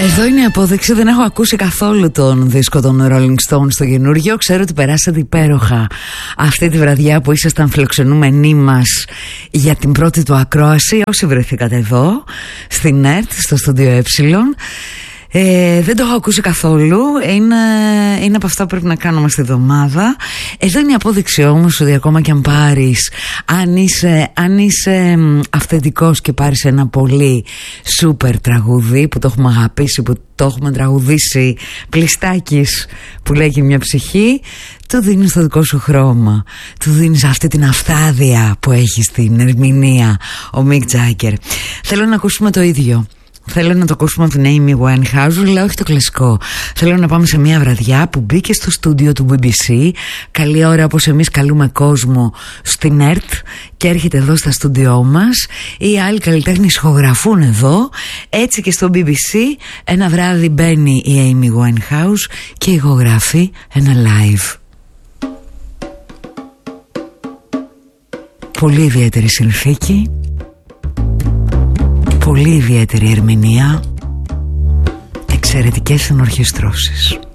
Εδώ είναι η απόδειξη. Δεν έχω ακούσει καθόλου τον δίσκο των Rolling Stones στο καινούργιο. Ξέρω ότι περάσατε υπέροχα αυτή τη βραδιά που ήσασταν φιλοξενούμενοι μας για την πρώτη του ακρόαση. Όσοι βρεθήκατε εδώ στην ΕΡΤ, στο στούντιο δεν το έχω ακούσει καθόλου. Είναι από αυτά που πρέπει να κάνουμε στη εβδομάδα. Εδώ είναι η απόδειξη όμως ότι ακόμα και αν πάρεις, αν είσαι αυθεντικός και πάρεις ένα πολύ σούπερ τραγούδι που το έχουμε αγαπήσει, που το έχουμε τραγουδήσει πλιστάκης, που λέγει μια ψυχή, του δίνεις το δικό σου χρώμα, του δίνεις αυτή την αυθάδεια που έχει στην ερμηνεία ο Μικ Τζάγκερ. Θέλω να ακούσουμε το ίδιο. Θέλω να το ακούσουμε από την Amy Winehouse, αλλά όχι το κλασικό. Θέλω να πάμε σε μια βραδιά που μπήκε στο στούντιο του BBC, καλή ώρα όπως εμείς καλούμε κόσμο στην ΕΡΤ, και έρχεται εδώ στα στούντιό μας. Οι άλλοι καλλιτέχνες ηχογραφούν εδώ. Έτσι και στο BBC ένα βράδυ μπαίνει η Amy Winehouse και ηχογραφεί ένα live. Πολύ ιδιαίτερη συνθήκη, πολύ ιδιαίτερη ερμηνεία, εξαιρετικές ενορχιστρώσεις.